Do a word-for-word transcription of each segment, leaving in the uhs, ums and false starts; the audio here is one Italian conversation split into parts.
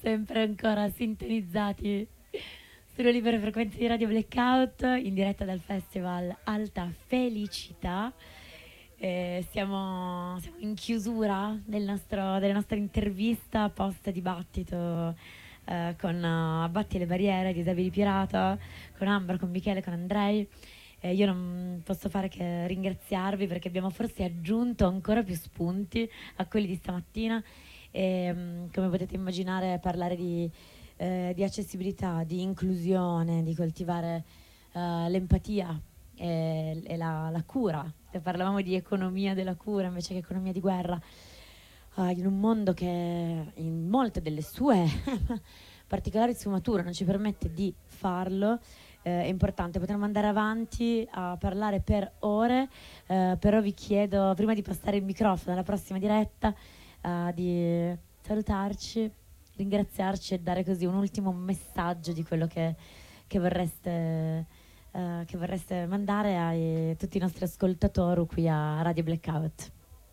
Sempre ancora sintonizzati sulle libere frequenze di Radio Blackout, in diretta dal Festival Alta Felicità. Eh, siamo, siamo in chiusura del nostro, della nostra intervista post dibattito eh, con uh, Abbatti le barriere di Isabeli Pirata, con Ambra, con Michele, con Andrei. Eh, io non posso fare che ringraziarvi perché abbiamo forse aggiunto ancora più spunti a quelli di stamattina. E, um, come potete immaginare, parlare di, eh, di accessibilità, di inclusione, di coltivare uh, l'empatia e, e la, la cura. Se parlavamo di economia della cura invece che economia di guerra, uh, in un mondo che in molte delle sue particolari sfumature non ci permette di farlo, eh, è importante. Potremmo andare avanti a parlare per ore, eh, però vi chiedo, prima di passare il microfono alla prossima diretta, Uh, di salutarci, ringraziarci e dare così un ultimo messaggio di quello che, che, vorreste, uh, che vorreste mandare a tutti i nostri ascoltatori qui a Radio Blackout.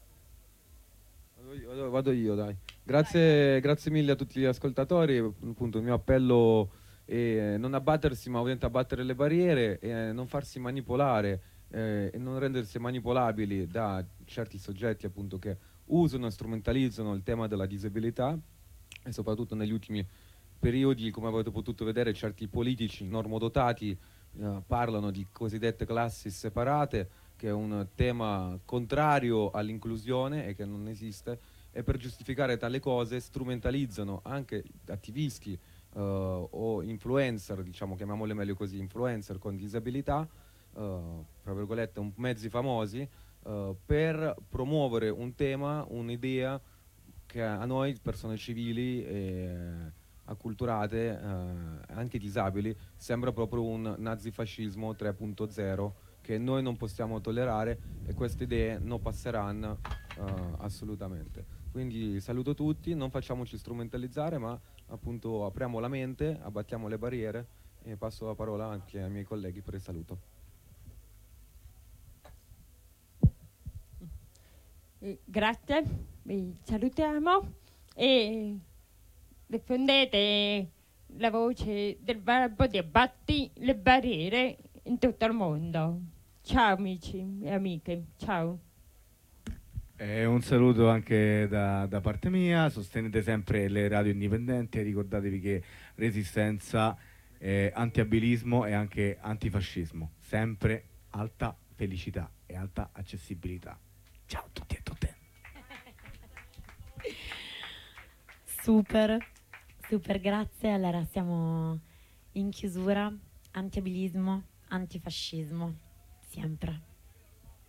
Vado io, vado io dai. Grazie, grazie mille a tutti gli ascoltatori. Appunto, il mio appello è non abbattersi, ma ovviamente abbattere le barriere e non farsi manipolare eh, e non rendersi manipolabili da certi soggetti, appunto, che usano e strumentalizzano il tema della disabilità, e soprattutto negli ultimi periodi, come avete potuto vedere, certi politici normodotati eh, parlano di cosiddette classi separate, che è un tema contrario all'inclusione e che non esiste, e per giustificare tale cose strumentalizzano anche attivisti eh, o influencer, diciamo, chiamiamole meglio così, influencer con disabilità, eh, tra virgolette, un mezzi famosi, Uh, per promuovere un tema, un'idea che a noi, persone civili e acculturate, uh, anche disabili, sembra proprio un nazifascismo tre punto zero che noi non possiamo tollerare, e queste idee non passeranno uh, assolutamente. Quindi saluto tutti, non facciamoci strumentalizzare, ma appunto apriamo la mente, abbattiamo le barriere, e passo la parola anche ai miei colleghi per il saluto. Eh, grazie, vi salutiamo e diffondete la voce del verbo di abbatti le barriere in tutto il mondo. Ciao amici e amiche, ciao. Eh, un saluto anche da, da parte mia, sostenete sempre le radio indipendenti e ricordatevi che resistenza, eh, antiabilismo e anche antifascismo, sempre alta felicità e alta accessibilità. Ciao a tutti e a tutte. Super, super, grazie. Allora siamo in chiusura. Antiabilismo, antifascismo, sempre.